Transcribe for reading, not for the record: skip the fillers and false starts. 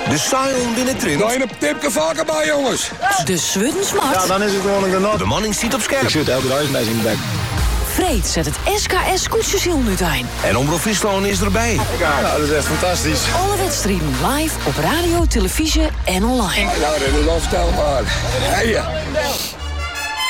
De Sion binnen Trint. Nou, een tipje vaker bij, jongens. De Swuddensmart. Ja, dan is het gewoon een genot. De manning ziet op scherp. Ik zit elke dag met in de bek. Freed zet het SKS koetjeshielnut aan. En Omroep Friesland is erbij. Ja, dat is echt fantastisch. Alle wedstrijden live op radio, televisie en online. Nou, dat is onvoorstelbaar. Hey,